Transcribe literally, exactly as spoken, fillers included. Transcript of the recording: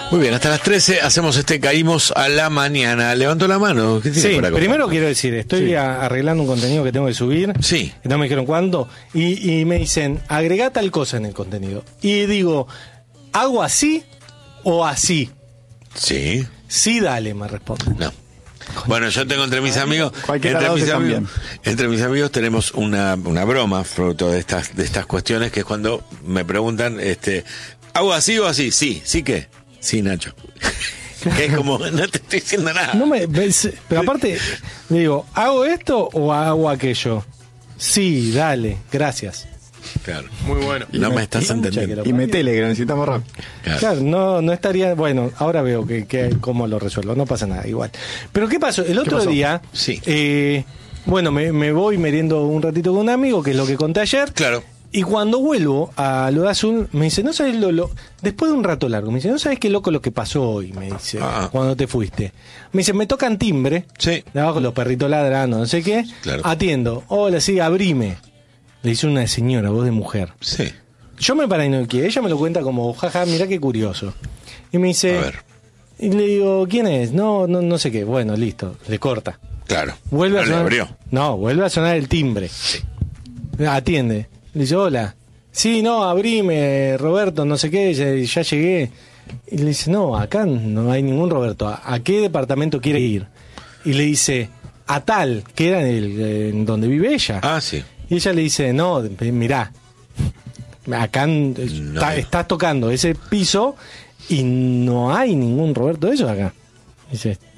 Muy bien, hasta las trece hacemos este Caímos a la Mañana. Levanto la mano. ¿Qué tiene Sí, por acá? primero quiero decir, estoy Sí. a- arreglando un contenido que tengo que subir. Sí. Que no me dijeron cuándo. Y, y me dicen, agregá tal cosa en el contenido. Y digo, ¿hago así o así? Sí. Sí, dale, me responden. No. Bueno, yo tengo entre mis amigos, Cualquiera entre de los mis dos amigos, también. entre mis amigos tenemos una, una broma fruto de estas, de estas cuestiones, que es cuando me preguntan, este, ¿hago así o así? Sí, ¿sí qué? Sí, Nacho. Que es como, no te estoy diciendo nada. No me, ves- pero aparte, le digo, ¿hago esto o hago aquello? Sí, dale, gracias. Claro. Muy bueno. No me estás y- entendiendo. mucha Y metele, que lo necesitamos rap. Claro. Claro, no, no estaría. Bueno, ahora veo que, que cómo lo resuelvo, no pasa nada, igual. Pero ¿qué pasó? El otro pasó? día, Sí. eh, bueno, me, me voy meriendo un ratito con un amigo, que es lo que conté ayer. Claro. Y cuando vuelvo a lo de Azul, me dice, no sabes lo, lo- después de un rato largo, me dice, no sabes qué loco lo que pasó hoy, me dice, Ah. cuando te fuiste. Me dice, me tocan timbre, Sí. de abajo los perritos ladrando, no sé qué, Claro. atiendo, hola, sí, abrime. Le dice una señora, voz de mujer. Sí. Yo me paré y no quiero, ella me lo cuenta como, jaja, mirá qué curioso. Y me dice, A ver. y le digo, ¿quién es? No, no, no sé qué, bueno, listo, le corta. Claro. Vuelve No a le sonar. abrió. No, vuelve a sonar el timbre. Atiende. Le dice, hola. Sí, no, abrime, Roberto, no sé qué, ya, ya llegué. Y le dice, no, acá no hay ningún Roberto. ¿A, a qué departamento quiere ir? Y le dice, a tal, que era en, el, en donde vive ella. Ah, sí. Y ella le dice, no, mirá, acá No. está- estás tocando ese piso y no hay ningún Roberto de esos acá. Dice,